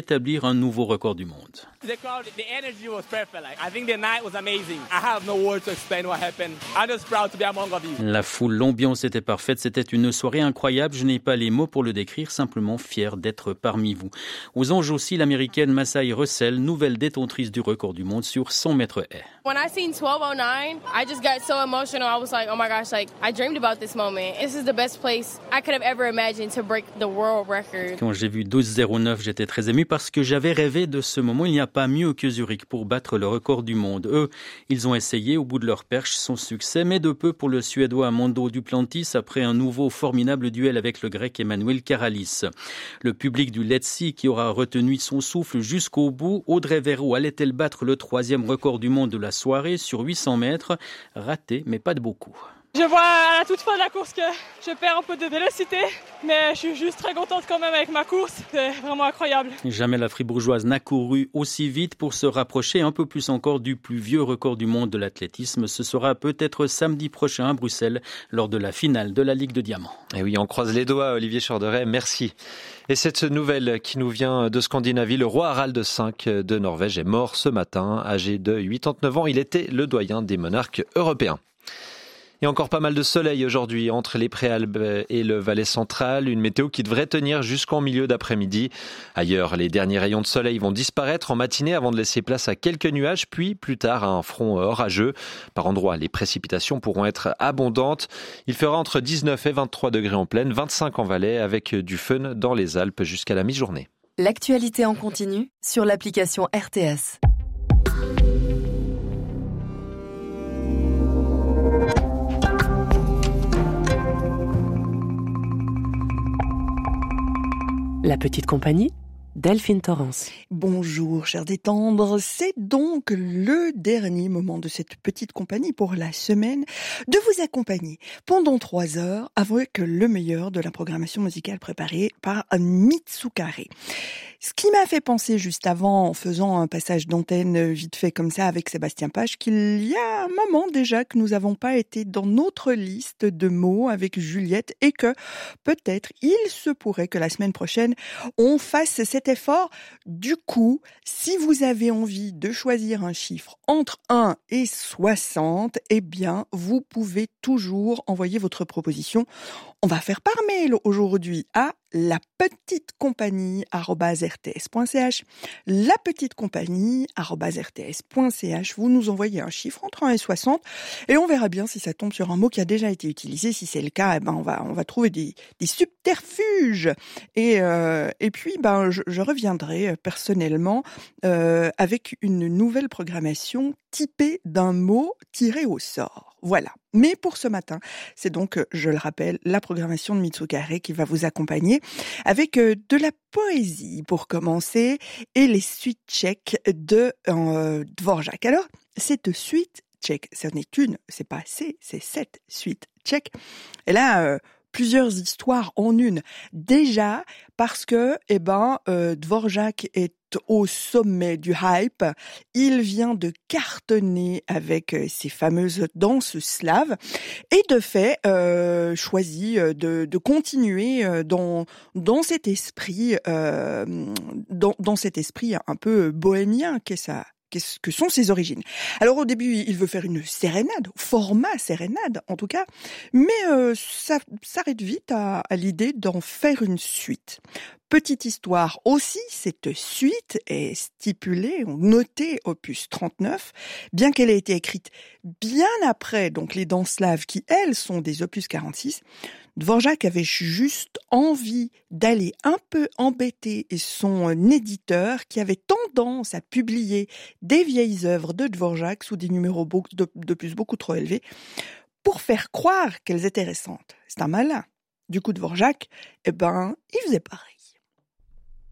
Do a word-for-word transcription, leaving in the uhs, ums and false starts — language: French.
établir un nouveau record du monde. The crowd, the energy was perfect. Like, I think the night was amazing. I have no words to explain what happened. I'm just proud to be among of you. La foule, l'ambiance était parfaite. C'était une soirée incroyable. Je n'ai pas les mots pour le décrire, simplement fier d'être parmi vous. Aux anges aussi, l'américaine Masai Russell, nouvelle détentrice du record du monde sur cent mètres haies. When I seen twelve oh nine, I just got so emotional. I was like, oh my gosh, like I dreamed about this moment. This is the best place I could have ever imagined to break the world record. Quand j'ai vu douze zéro neuf, j'étais très ému parce que j'avais rêvé de ce moment. Il n'y a pas mieux que Zurich pour battre le record du monde. Eux, ils ont essayé au bout de leur perche sans succès, mais de peu pour le Suédois Mondo Duplantis après un nouveau formidable duel avec le Grec Emmanuel Karalis. Le public du Let's See qui aura retenu son souffle jusqu'au bout. Audrey Verreau allait-elle battre le troisième record du monde de la soirée sur huit cents mètres? Raté, mais pas de beaucoup. Je vois à la toute fin de la course que je perds un peu de vélocité, mais je suis juste très contente quand même avec ma course. C'est vraiment incroyable. Jamais la fribourgeoise n'a couru aussi vite pour se rapprocher un peu plus encore du plus vieux record du monde de l'athlétisme. Ce sera peut-être samedi prochain à Bruxelles lors de la finale de la Ligue de Diamant. Et oui, on croise les doigts, Olivier Chorderet, merci. Et cette nouvelle qui nous vient de Scandinavie, le roi Harald cinq de Norvège est mort ce matin, âgé de quatre-vingt-dix-neuf ans. Il était le doyen des monarques européens. Et encore pas mal de soleil aujourd'hui entre les Préalpes et le Valais central. Une météo qui devrait tenir jusqu'en milieu d'après-midi. Ailleurs, les derniers rayons de soleil vont disparaître en matinée avant de laisser place à quelques nuages, puis plus tard à un front orageux. Par endroits, les précipitations pourront être abondantes. Il fera entre dix-neuf et vingt-trois degrés en plaine, vingt-cinq en Valais, avec du fun dans les Alpes jusqu'à la mi-journée. L'actualité en continu sur l'application R T S. La petite compagnie, Delphine Torrance. Bonjour, chers détendres. C'est donc le dernier moment de cette petite compagnie pour la semaine de vous accompagner pendant trois heures avec le meilleur de la programmation musicale préparée par Mitsukare. Ce qui m'a fait penser juste avant, en faisant un passage d'antenne vite fait comme ça avec Sébastien Page, qu'il y a un moment déjà que nous n'avons pas été dans notre liste de mots avec Juliette et que peut-être il se pourrait que la semaine prochaine on fasse cet effort. Du coup, si vous avez envie de choisir un chiffre entre un et soixante, eh bien, vous pouvez toujours envoyer votre proposition. On va faire par mail aujourd'hui à la petite compagnie arobase r t s point c h. La petite compagnie arobase r t s point c h. Vous nous envoyez un chiffre entre un et soixante et on verra bien si ça tombe sur un mot qui a déjà été utilisé. Si c'est le cas, eh ben on va on va trouver des, des subterfuges. Et euh, et puis ben je, je reviendrai personnellement euh, avec une nouvelle programmation typée d'un mot tiré au sort. Voilà. Mais pour ce matin, c'est donc, je le rappelle, la programmation de Mitsukare qui va vous accompagner avec de la poésie pour commencer et les suites tchèques de euh, Dvorak. Alors, cette suite tchèque, ce n'est une, c'est pas assez, c'est cette suite tchèque. Et là, euh, plusieurs histoires en une. Déjà, parce que, eh ben, euh, Dvorak est au sommet du hype. Il vient de cartonner avec ses fameuses danses slaves et de fait euh, choisit de, de continuer dans dans cet esprit euh, dans, dans cet esprit un peu bohémien qu'est ça. Qu'est-ce que sont ses origines? Alors au début, il veut faire une sérénade, format sérénade en tout cas, mais euh, ça s'arrête vite à, à l'idée d'en faire une suite. Petite histoire aussi, cette suite est stipulée, notée opus trente-neuf, bien qu'elle ait été écrite bien après donc les danses slaves qui, elles, sont des opus quarante-six. Dvorak avait juste envie d'aller un peu embêter son éditeur qui avait tendance à publier des vieilles œuvres de Dvorak sous des numéros d'opus beaucoup trop élevés pour faire croire qu'elles étaient récentes. C'est un malin. Du coup, Dvorak, eh ben, il faisait pareil.